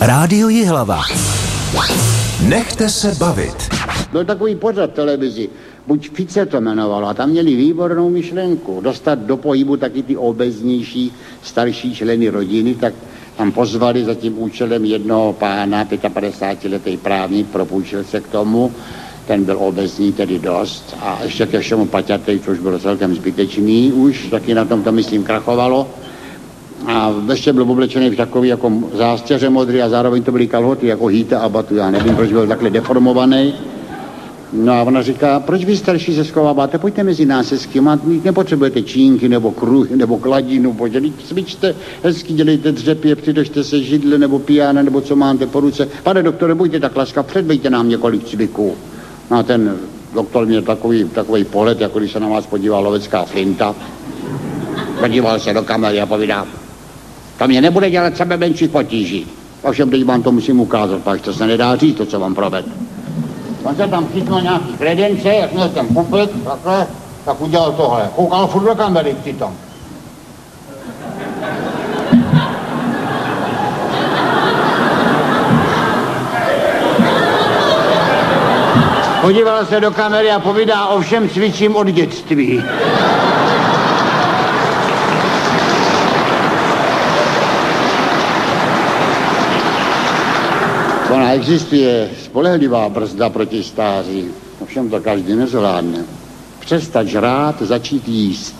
Rádio Jihlava. Nechte se bavit. Byl takový pořad televizi, buď Fice to jmenovalo, a tam měli výbornou myšlenku dostat do pohybu taky ty obeznější starší členy rodiny, tak tam pozvali za tím účelem jednoho pána, 55letý právník, propůjčil se k tomu, ten byl obezní tedy dost a ještě ke všemu paťatej, což bylo celkem zbytečný už, taky na tom to myslím krachovalo. A ještě byl oblečený v takový jako zástěře modrý a zároveň to byly kalhoty jako hýta a batu, já nevím, proč byl takhle deformovaný. No a ona říká, proč vy starší se schováváte, pojďte mezi nás hezky, nepotřebujete čínky nebo kruhy nebo kladinu, pojďte, cvičte hezky, dělejte dřepě, přidržte se židle nebo pijána nebo co máte po ruce. Pane doktore, buďte tak laskav, předvejte nám několik cviků. No a ten doktor měl takový pohled, jako když se na vás podíval lovecká flinta. Podíval se do kamery a povídá, to mě nebude dělat sebe menších potíží. Ovšem, teď vám to musím ukázat, pak to se nedá říct, to, co vám proved. On se tam chytnul nějaký kredence, jak měl ten pupek, takhle, tak udělal tohle. Koukal furt do kamery přitom. Podíval se do kamery a povídá, ovšem cvičím od dětství. Ona existuje spolehlivá brzda proti stáří, ovšem to každý nezvládne. Přestat žrát, začít jíst.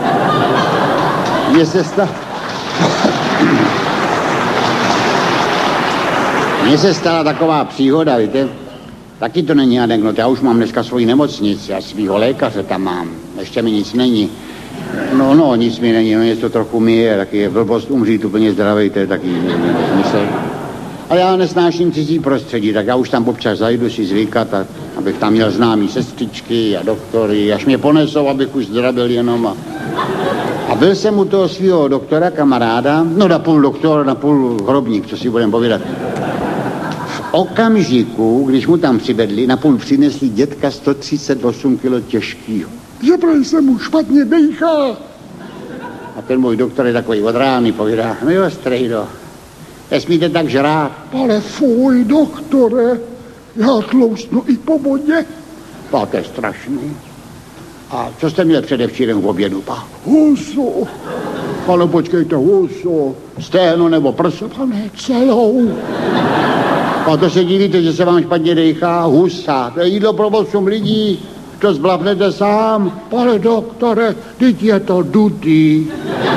Mně se stala taková příhoda, víte, taky to není anekdota, já už mám dneska svoji nemocnici a svýho lékaře tam mám, ještě mi nic není. No, nic mi není, no něco trochu mi je, taky je blbost umřít úplně zdravej, to je taky smysl. A já nesnáším cizí prostředí, tak já už tam občas zajdu si zvykat, abych tam měl známý sestřičky a doktory, až mě ponesou, abych už zdravil jenom. A byl jsem u toho svého doktora, kamaráda, no napůl doktor, napůl hrobník, co si budem povídat. V okamžiku, když mu tam přivedli, napůl přinesli dětka 138 kilo těžkýho. Že prej se mu špatně dejchá. A ten můj doktor je takový od rány, povídá, no jo, strejdo, nesmíte tak žrát. Ale fuj, doktore, já tloustnu i po vodě. To je strašný. A co jste měl předevčírem v obědu, pá? Huso. Ale počkejte, huso. Stehno nebo prso? Pane, celou. A to se divíte, že se vám špatně dejchá? Husa. To je jídlo pro 8 lidí. To zblafnete sám. Pane doktore, teď je to dutý.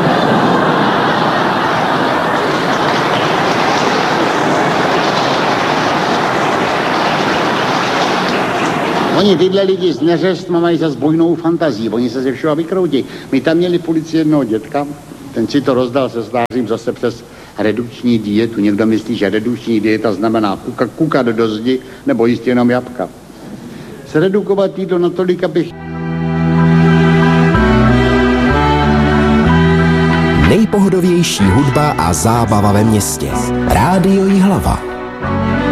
Oni tyhle lidi z neřestma mají zase bojnou fantazii, oni se ze všeho vykroutí. My tam měli policii jednoho dětka, ten si to rozdal se stářím zase přes redukční dietu. Někdo myslí, že redukční dieta znamená kukat do zdi nebo jíst jenom jabka. Zredukovat jídlo natolik, abych... Nejpohodovější hudba a zábava ve městě. Rádio Jihlava.